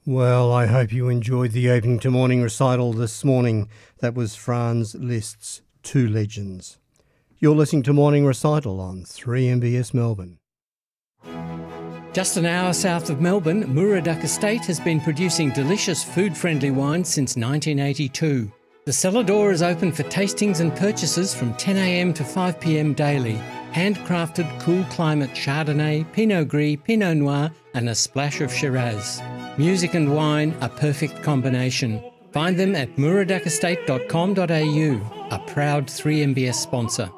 Well, I hope you enjoyed the opening to morning recital this morning. That was Franz Liszt's Two Legends. You're listening to Morning Recital on 3MBS Melbourne. Just an hour south of Melbourne, Muraduck Estate has been producing delicious food-friendly wine since 1982. The cellar door is open for tastings and purchases from 10 a.m. to 5 p.m. daily. Handcrafted cool climate Chardonnay, Pinot Gris, Pinot Noir and a splash of Shiraz. Music and wine, a perfect combination. Find them at muraduckestate.com.au, a proud 3MBS sponsor.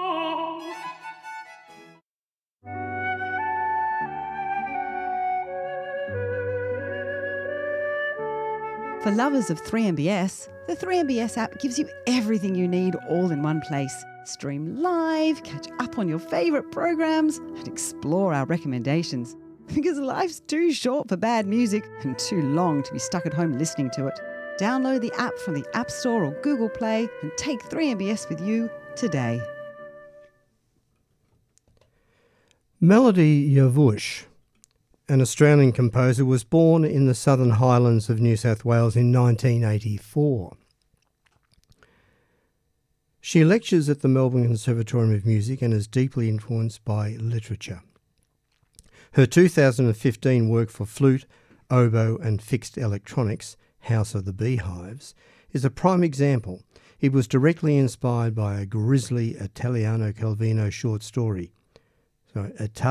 For lovers of 3MBS, the 3MBS app gives you everything you need all in one place. Stream live, catch up on your favourite programs, and explore our recommendations. Because life's too short for bad music and too long to be stuck at home listening to it. Download the app from the App Store or Google Play and take 3MBS with you today. Melody Yavoush, an Australian composer, was born in the Southern Highlands of New South Wales in 1984. She lectures at the Melbourne Conservatorium of Music and is deeply influenced by literature. Her 2015 work for flute, oboe and fixed electronics, House of the Beehives, is a prime example. It was directly inspired by a grisly Italo Calvino short story of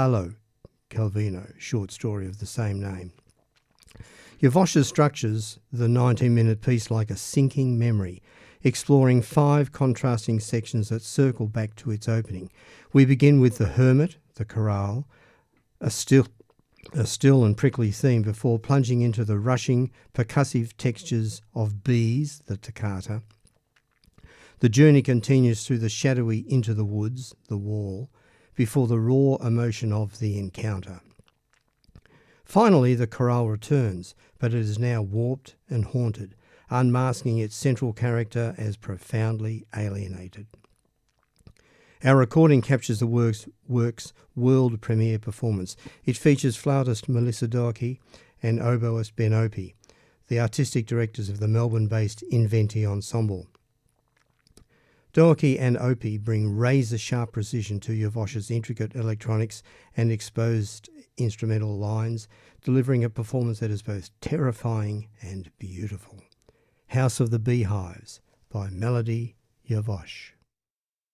the same name. Yavoush structures the 19-minute piece like a sinking memory, exploring 5 contrasting sections that circle back to its opening. We begin with the hermit, the chorale, a still and prickly theme before plunging into the rushing, percussive textures of bees, the toccata. The journey continues through the shadowy into the woods, the wall, before the raw emotion of the encounter. Finally, the chorale returns, but it is now warped and haunted, unmasking its central character as profoundly alienated. Our recording captures the work's world premiere performance. It features flautist Melissa Doherty and oboist Ben Opie, the artistic directors of the Melbourne-based Inventi Ensemble. Doherty and Opie bring razor-sharp precision to Yavoush's intricate electronics and exposed instrumental lines, delivering a performance that is both terrifying and beautiful. House of the Beehives by Melody Yavoush.